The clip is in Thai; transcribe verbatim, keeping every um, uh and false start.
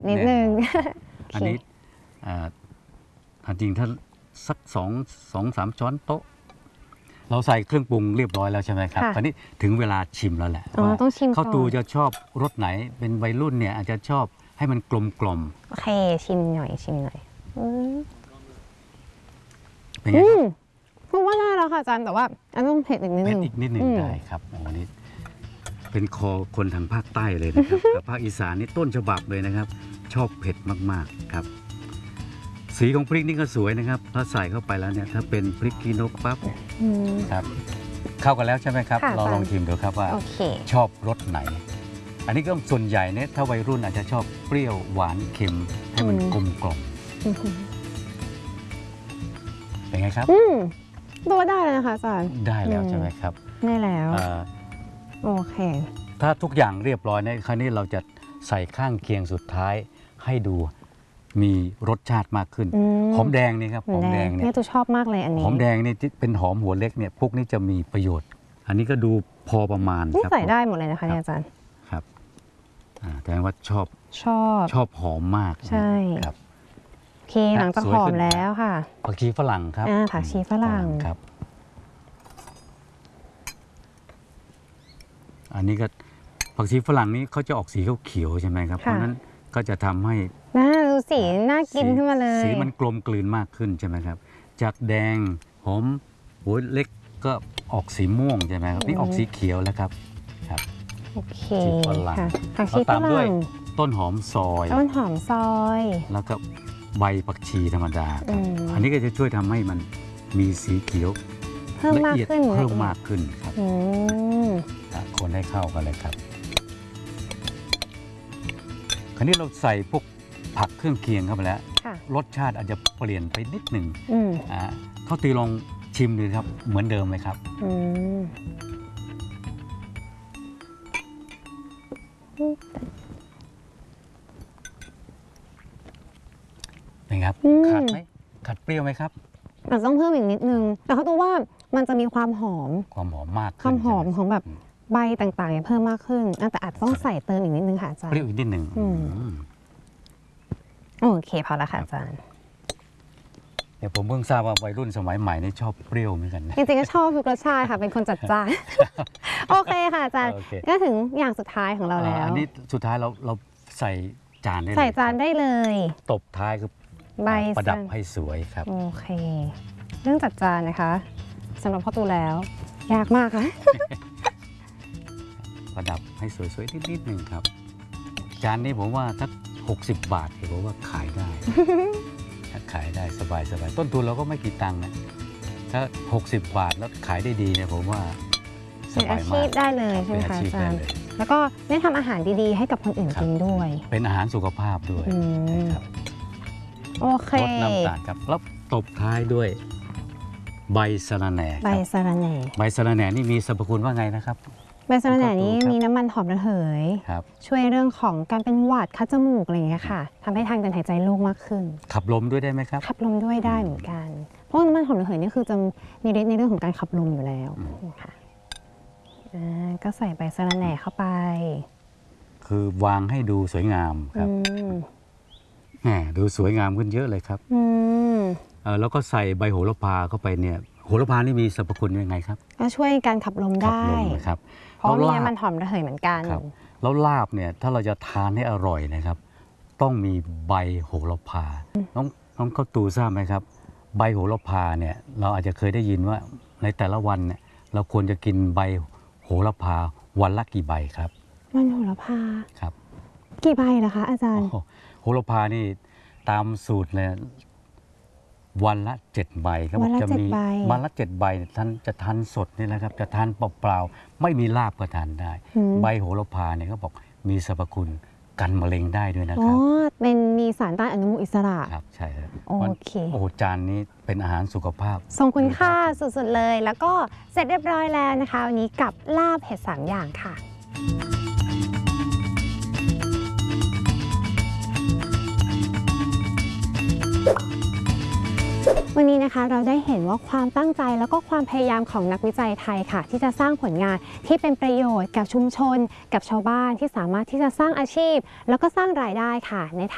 นิดนึงอันนี้จริงถ้าสักสองสองสามช้อนโต๊ะเราใส่เครื่องปรุงเรียบร้อยแล้วใช่ไหมครับตอนนี้ถึงเวลาชิมแล้วแหละว่าข้าวตูจะชอบรสไหนเป็นวัยรุ่นเนี่ยอาจจะชอบให้มันกลมกล่อมโอเคชิมหน่อยชิมหน่อยเป็นไงพูดว่าได้แล้วค่ะอาจารย์แต่ว่าอันต้องเผ็ดอีกนิดนึงเผ็ดอีกนิดนึงได้ครับอันนี้เป็นคอคนทางภาคใต้เลยนะครับกับภาคอีสานนี่ต้นฉบับเลยนะครับชอบเผ็ดมากๆครับสีของพริกนี่ก็สวยนะครับถ้าใส่เข้าไปแล้วเนี่ยถ้าเป็นพริกขี้นกปั๊บครับเข้ากันแล้วใช่ไหมครับเราลองชิมดูครับว่าชอบรสไหนอันนี้ก็ส่วนใหญ่เนี่ยถ้าวัยรุ่นอาจจะชอบเปรี้ยวหวานเค็มให้มันกลมกล่อมเป็นไงครับตัวได้แล้วนะคะอาจารย์ได้แล้วใช่ไหมครับได้แล้วโอเคถ้าทุกอย่างเรียบร้อยในครั้งนี้เราจะใส่ข้างเคียงสุดท้ายให้ดูมีรสชาติมากขึ้นหอมแดงนี่ครับหอมแดงเนี่ยตัวชอบมากเลยอันนี้หอมแดงนี่เป็นหอมหัวเล็กเนี่ยพวกนี้จะมีประโยชน์อันนี้ก็ดูพอประมาณนี่ใส่ได้หมดเลยนะคะอาจารย์ครับแสดงว่าชอบชอบชอบหอมมากใช่ครับโอเคหลังจากหอมแล้วค่ะผักชีฝรั่งครับผักชีฝรั่งครับอันนี้ก็ผักชีฝรั่งนี้เขาจะออกสีเขียวใช่ไหมครับเพราะนั้นก็จะทำให้น่าดูสีน่ากินขึ้นมาเลยสีมันกลมกลืนมากขึ้นใช่ไหมครับจากแดงหอมหัวเล็กก็ออกสีม่วงใช่ไหมครับนี่ออกสีเขียวแล้วครับครับโอเคค่ะผักชีฝรั่งตามด้วยต้นหอมซอยต้นหอมซอยแล้วก็ใบผักชีธรรมดาครับอันนี้ก็จะช่วยทำให้มันมีสีเขียวเพิ่มมากขึ้นเพิ่มมากขึ้นครับคนให้เข้ากันเลยครับคราวนี้เราใส่พวกผักเครื่องเคียงเข้าไปแล้วรสชาติอาจจะเปลี่ยนไปนิดหนึ่งข้าวตีลองชิมดูครับเหมือนเดิมไหมครับเป็นครับขัดไหมขัดเปรี้ยวไหมครับอาจจะต้องเพิ่มอีกนิดนึงแต่เขาตัวว่ามันจะมีความหอมความหอมมากความหอมของแบบใบต่างๆเพิ่มมากขึ้นแต่อาจต้องใส่เติมอีกนิดนึงค่ะอาจารย์เปรี้ยวอีกนิดนึงโอเคพอแล้วค่ะอาจารย์เดี๋ยวผมเพิ่งทราบว่าวัยรุ่นสมัยใหม่นี่ชอบเปรี้ยวเหมือนกันจริงๆก็ชอบทุกรสชาติค่ะเป็นคนจัดจ้านโอเคค่ะอาจารย์ก็ถึงอย่างสุดท้ายของเราแล้วอันนี้สุดท้ายเราเราใส่จานได้เลยใส่จานได้เลยตบท้ายคือใบประดับให้สวยครับโอเคเรื่องจัดจานนะคะสำหรับพ่อตูแล้วยากมากค่ะประดับให้สวยๆนิดๆหนึ่งครับจานนี้ผมว่าสักหกสิบบาทผมว่าขายได้ขายได้สบายๆต้นทุนเราก็ไม่กี่ตังค์นะถ้าหกสิบบาทแล้วขายได้ดีเนี่ยผมว่าสบายมากเป็นอาชีพได้เลยใช่ไหมคะอาจารย์แล้วก็ได้ทำอาหารดีๆให้กับคนอื่นกินด้วยเป็นอาหารสุขภาพด้วยครับโอเคลดน้ำตาลครับแล้วตบท้ายด้วยใบสะระแหน่ใบสะระแหน่ใบสะระแหน่นี่มีสรรพคุณว่าไงนะครับใบสะระแหน่นี้มีน้ำมันหอมระเหยช่วยเรื่องของการเป็นหวัดคัดจมูกอะไรอย่างเงี้ยค่ะทำให้ทางเดินหายใจโล่งมากขึ้นขับลมด้วยได้ไหมครับขับลมด้วยได้เหมือนกันเพราะน้ำมันหอมระเหยนี่คือจะมีฤทธิ์ในเรื่องของการขับลมอยู่แล้วค่ะก็ใส่ใบสะระแหน่เข้าไปคือวางให้ดูสวยงามครับแหมดูสวยงามขึ้นเยอะเลยครับแล้วก็ใส่ใบโหระพาเข้าไปเนี่ยโหระพานี่มีสรรพคุณยังไงครับก็ช่วยการขับลมได้ครับเพราะมีน้ำมันหอมระเหยเหมือนกันแล้วลาบเนี่ยถ้าเราจะทานให้อร่อยนะครับต้องมีใบโหระพาน้องน้องข้าวตูทราบไหมครับใบโหระพาเนี่ยเราอาจจะเคยได้ยินว่าในแต่ละวันเนี่ยเราควรจะกินใบโหระพาวันละกี่ใบครับวันโหระพาครับกี่ใบล่ะคะอาจารย์โหระพานี่ตามสูตรเลยวันละเจ็ดใบครับจะมีวันละเจ็ดใบท่านจะทานสดนี่นะครับจะทานเปล่าๆไม่มีลาบก็ทานได้ใบโหระพาเนี่ยเขาบอกมีสรรพคุณกันมะเร็งได้ด้วยนะครับอ๋อเป็นมีสารต้านอนุมูลอิสระครับใช่ครับโอเคโอ้จานนี้เป็นอาหารสุขภาพทรงคุณค่าสุดๆเลยแล้วก็เสร็จเรียบร้อยแล้วนะคะวันนี้กับลาบเห็ดสามอย่างค่ะวันนี้นะคะเราได้เห็นว่าความตั้งใจแล้วก็ความพยายามของนักวิจัยไทยค่ะที่จะสร้างผลงานที่เป็นประโยชน์กับชุมชนกับชาวบ้านที่สามารถที่จะสร้างอาชีพแล้วก็สร้างรายได้ค่ะใน